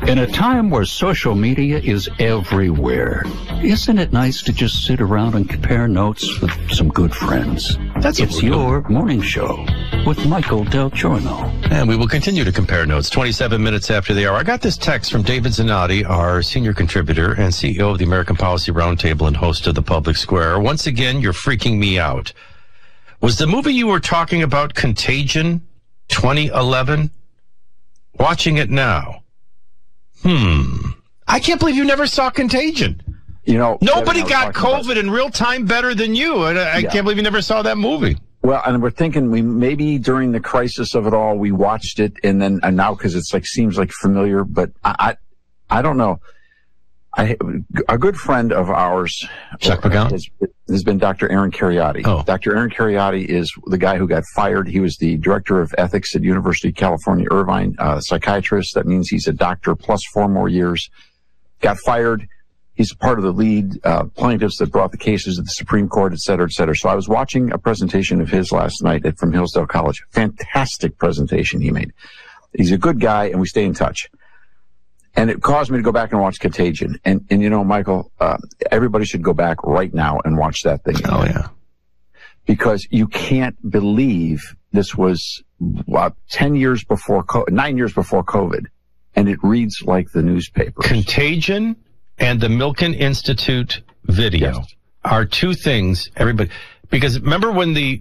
In a time where social media is everywhere, isn't it nice to just sit around and compare notes with some good friends? It's your morning show with Michael Del Giorno. And we will continue to compare notes 27 minutes after the hour. I got this text from David Zanotti, our senior contributor and CEO of the American Policy Roundtable and host of The Public Square. Once again, you're freaking me out. Was the movie you were talking about Contagion 2011? Watching it now. I can't believe you never saw Contagion. You know, nobody got COVID in real time better than you. I can't believe you never saw that movie. Well, and we're thinking maybe during the crisis of it all, we watched it and now because it's seems like familiar, but I don't know. A good friend of ours has been Dr. Aaron Kheriaty. Oh. Dr. Aaron Kheriaty is the guy who got fired. He was the director of ethics at University of California, Irvine, psychiatrist. That means he's a doctor plus 4 more years. Got fired. He's part of the lead plaintiffs that brought the cases to the Supreme Court, et cetera, et cetera. So I was watching a presentation of his last night from Hillsdale College. Fantastic presentation he made. He's a good guy, and we stay in touch. And it caused me to go back and watch Contagion. And you know, Michael, everybody should go back right now and watch that thing. Oh, yeah. Because you can't believe this was 9 years before COVID, and it reads like the newspapers. Contagion and the Milken Institute video are two things everybody... Because remember when the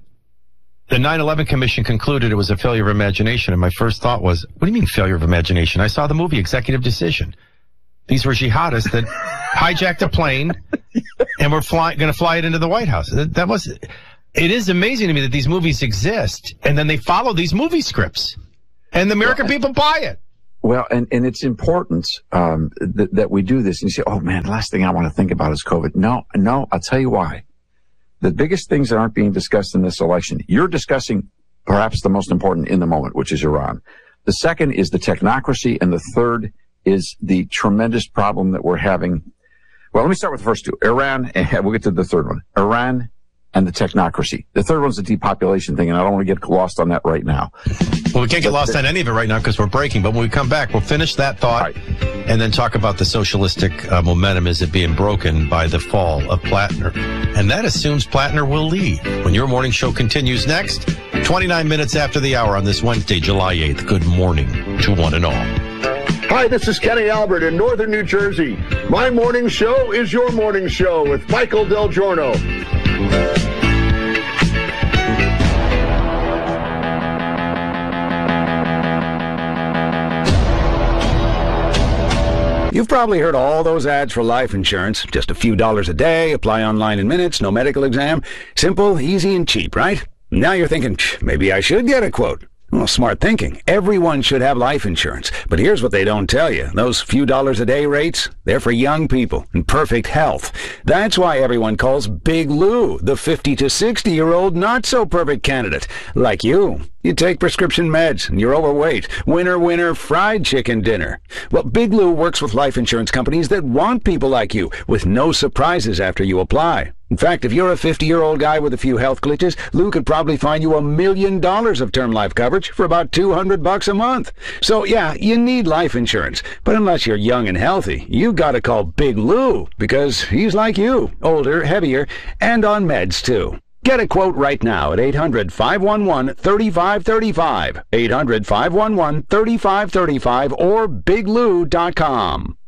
9/11 Commission concluded it was a failure of imagination, and my first thought was, what do you mean failure of imagination? I saw the movie Executive Decision. These were jihadists that hijacked a plane and were going to fly it into the White House. It is amazing to me that these movies exist, and then they follow these movie scripts, and the American people buy it. Well, and it's important that we do this. And you say, oh, man, the last thing I want to think about is COVID. No, I'll tell you why. The biggest things that aren't being discussed in this election, you're discussing perhaps the most important in the moment, which is Iran. The second is the technocracy, and the third is the tremendous problem that we're having. Well, let me start with the first two. Iran, and we'll get to the third one. Iran and the technocracy. The third one's the depopulation thing, and I don't want to get lost on that right now. Well, we can't get lost on any of it right now because we're breaking, but when we come back, we'll finish that thought and then talk about the socialistic momentum. Is it being broken by the fall of Plattner? And that assumes Plattner will leave. When your morning show continues next, 29 minutes after the hour on this Wednesday, July 8th. Good morning to one and all. Hi, this is Kenny Albert in northern New Jersey. My morning show is your morning show with Michael Del Giorno. You've probably heard all those ads for life insurance. Just a few dollars a day, apply online in minutes, no medical exam. Simple, easy, and cheap, right? Now you're thinking, maybe I should get a quote. Well, smart thinking. Everyone should have life insurance. But here's what they don't tell you. Those few dollars a day rates, they're for young people in perfect health. That's why everyone calls Big Lou the 50 to 60-year-old not-so-perfect candidate. Like you. You take prescription meds, and you're overweight. Winner, winner, fried chicken dinner. Well, Big Lou works with life insurance companies that want people like you, with no surprises after you apply. In fact, if you're a 50-year-old guy with a few health glitches, Lou could probably find you $1 million of term life coverage for about $200 a month. So, yeah, you need life insurance. But unless you're young and healthy, you gotta call Big Lou, because he's like you, older, heavier, and on meds, too. Get a quote right now at 800-511-3535, 800-511-3535, or biglou.com.